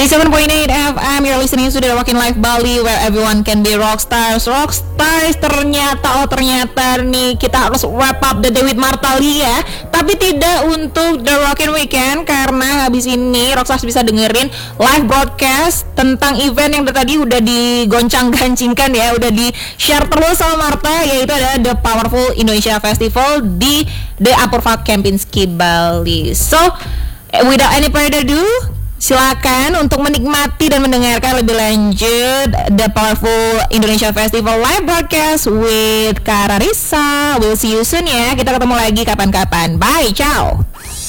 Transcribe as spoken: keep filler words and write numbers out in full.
eighty-seven point eight F M, you're listening to the Rockin' Life Bali, where everyone can be rockstars. Rockstars ternyata, oh ternyata nih kita harus wrap up the day with Martali ya. Tapi tidak untuk The Rockin' Weekend, karena habis ini Rockstars bisa dengerin live broadcast tentang event yang tadi udah digoncang-gancingkan ya, udah di-share terus sama Marta, yaitu ada The Powerful Indonesia Festival di The Apurva Kempinski Bali. So, without any further ado, silakan untuk menikmati dan mendengarkan lebih lanjut The Powerful Indonesia Festival live broadcast with Kak Rarissa. We'll see you soon ya. Kita ketemu lagi kapan-kapan. Bye, ciao.